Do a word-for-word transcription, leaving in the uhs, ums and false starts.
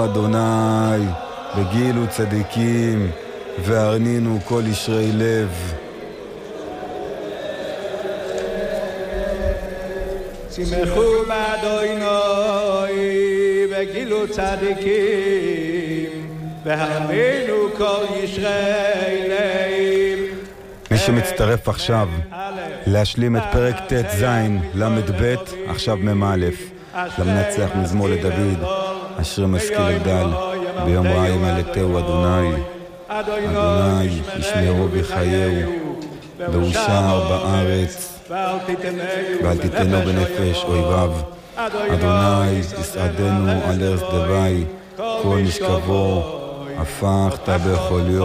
אדוני בגילו צדיקים והרנינו כל ישרי לב. שמחו באדוני בגילו צדיקים והרנינו כל ישרי לב. מי שמצטרף עכשיו להשלים את פרק ט' ז' למד ב' עכשיו ממאלף למנצח מזמור לדוד אשר משכיל לגדל ביום רע ימלטהו אדוני אדוני ישמרו וחייהו ואושר בארץ ואל תיתנו בנפש אויביו אדוני יסעדנו על ארץ דווי כל משכבו הפכת בכל יום